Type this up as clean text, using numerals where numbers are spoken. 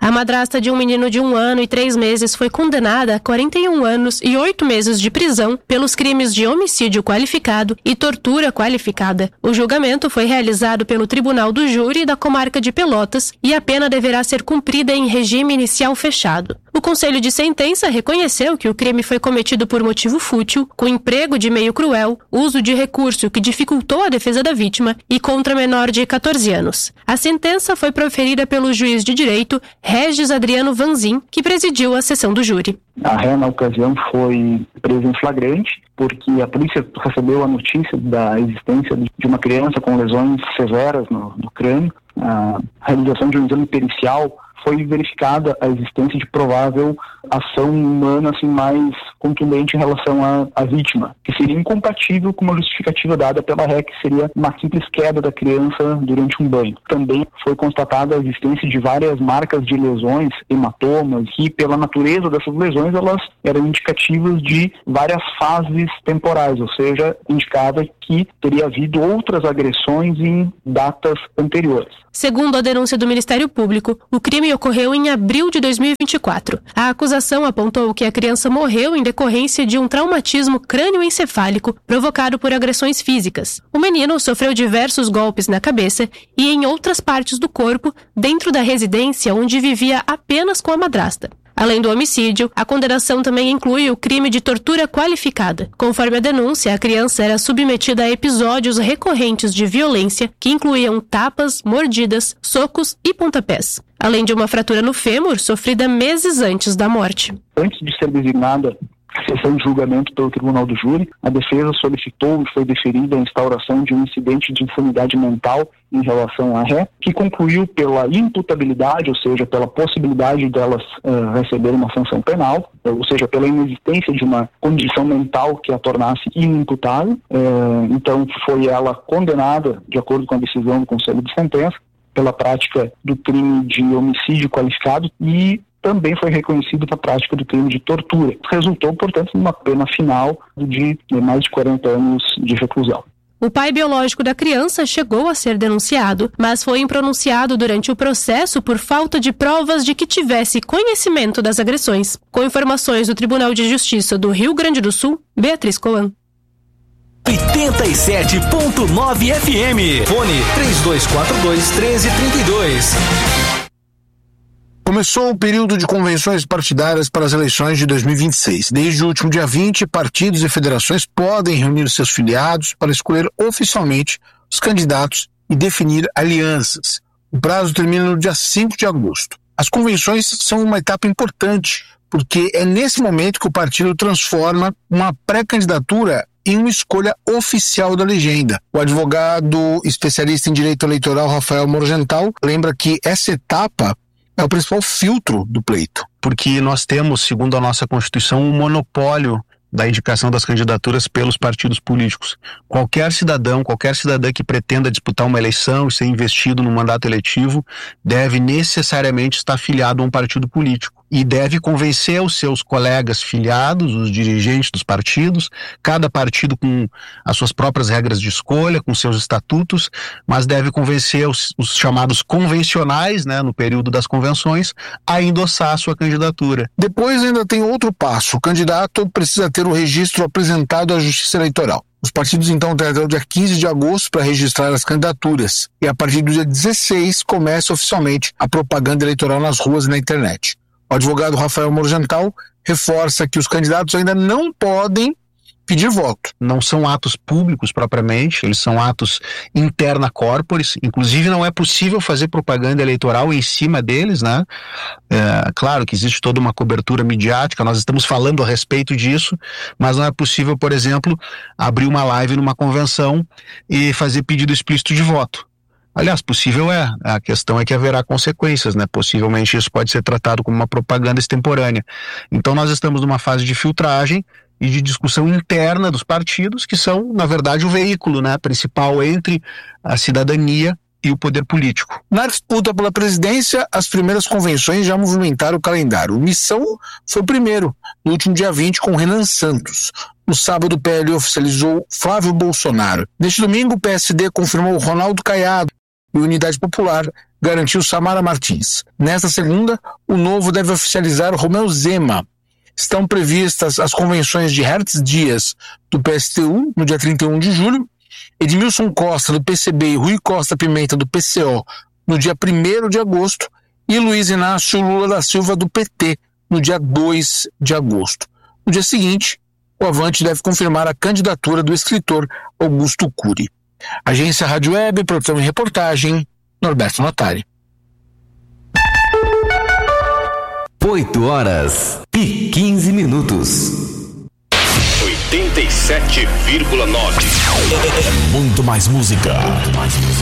A madrasta de um menino de 1 ano e 3 meses foi condenada a 41 anos e 8 meses de prisão pelos crimes de homicídio qualificado e tortura qualificada. O julgamento foi realizado pelo Tribunal do Júri da Comarca de Pelotas e a pena deverá ser cumprida em regime inicial fechado. O Conselho de Sentença reconheceu que o crime foi cometido por motivo fútil, com emprego de meio cruel, uso de recurso que dificultou a defesa da vítima e contra menor de 14 anos. A sentença foi proferida pelo juiz de direito Regis Adriano Vanzin, que presidiu a sessão do júri. A ré, na ocasião, foi presa em flagrante, porque a polícia recebeu a notícia da existência de uma criança com lesões severas no crânio. A realização de um exame pericial foi verificada a existência de provável ação humana assim, mais contundente em relação à vítima, que seria incompatível com uma justificativa dada pela ré, que seria uma simples queda da criança durante um banho. Também foi constatada a existência de várias marcas de lesões, hematomas, e pela natureza dessas lesões elas eram indicativas de várias fases temporais, ou seja, indicava que teria havido outras agressões em datas anteriores. Segundo a denúncia do Ministério Público, o crime ocorreu em abril de 2024. A acusação apontou que a criança morreu em decorrência de um traumatismo crânioencefálico provocado por agressões físicas. O menino sofreu diversos golpes na cabeça e em outras partes do corpo, dentro da residência onde vivia apenas com a madrasta. Além do homicídio, a condenação também inclui o crime de tortura qualificada. Conforme a denúncia, a criança era submetida a episódios recorrentes de violência que incluíam tapas, mordidas, socos e pontapés, além de uma fratura no fêmur sofrida meses antes da morte. Antes de ser designada a sessão de julgamento pelo Tribunal do Júri, a defesa solicitou e foi deferida a instauração de um incidente de insanidade mental em relação à ré, que concluiu pela imputabilidade, ou seja, pela possibilidade delas receber uma sanção penal, ou seja, pela inexistência de uma condição mental que a tornasse inimputável. Então, foi ela condenada, de acordo com a decisão do Conselho de Sentença, pela prática do crime de homicídio qualificado e também foi reconhecido a prática do crime de tortura. Resultou, portanto, numa pena final de mais de 40 anos de reclusão. O pai biológico da criança chegou a ser denunciado, mas foi impronunciado durante o processo por falta de provas de que tivesse conhecimento das agressões. Com informações do Tribunal de Justiça do Rio Grande do Sul, Beatriz Colan. 87.9 FM. Fone 3242-1332. Começou o período de convenções partidárias para as eleições de 2026. Desde o último dia 20, partidos e federações podem reunir seus filiados para escolher oficialmente os candidatos e definir alianças. O prazo termina no dia 5 de agosto. As convenções são uma etapa importante, porque é nesse momento que o partido transforma uma pré-candidatura em uma escolha oficial da legenda. O advogado especialista em direito eleitoral Rafael Morgental lembra que essa etapa é o principal filtro do pleito. Porque nós temos, segundo a nossa Constituição, um monopólio da indicação das candidaturas pelos partidos políticos. Qualquer cidadão, qualquer cidadã que pretenda disputar uma eleição e ser investido no mandato eletivo deve necessariamente estar filiado a um partido político e deve convencer os seus colegas filiados, os dirigentes dos partidos, cada partido com as suas próprias regras de escolha, com seus estatutos, mas deve convencer os chamados convencionais, né, no período das convenções, a endossar a sua candidatura. Depois ainda tem outro passo. O candidato precisa ter o registro apresentado à Justiça Eleitoral. Os partidos então têm até o dia 15 de agosto para registrar as candidaturas. E a partir do dia 16 começa oficialmente a propaganda eleitoral nas ruas e na internet. O advogado Rafael Morgental reforça que os candidatos ainda não podem pedir voto. Não são atos públicos propriamente, eles são atos interna corporis, inclusive não é possível fazer propaganda eleitoral em cima deles, né? Claro que existe toda uma cobertura midiática, nós estamos falando a respeito disso, mas não é possível, por exemplo, abrir uma live numa convenção e fazer pedido explícito de voto. Aliás, possível é. A questão é que haverá consequências, né? Possivelmente isso pode ser tratado como uma propaganda extemporânea. Então nós estamos numa fase de filtragem e de discussão interna dos partidos, que são, na verdade, o veículo, né, principal entre a cidadania e o poder político. Na disputa pela presidência, as primeiras convenções já movimentaram o calendário. O Missão foi o primeiro, no último dia 20, com Renan Santos. No sábado, o PL oficializou Flávio Bolsonaro. Neste domingo, o PSD confirmou Ronaldo Caiado. e Unidade Popular garantiu Samara Martins. Nesta segunda, o Novo deve oficializar Romeu Zema. Estão previstas as convenções de Hertz Dias, do PSTU, no dia 31 de julho, Edmilson Costa, do PCB, e Rui Costa Pimenta, do PCO, no dia 1º de agosto, e Luiz Inácio Lula da Silva, do PT, no dia 2 de agosto. No dia seguinte, o Avante deve confirmar a candidatura do escritor Augusto Cury. Agência Rádio Web, produção e reportagem, Norberto Notari. 8h15. 87,9. É muito mais música.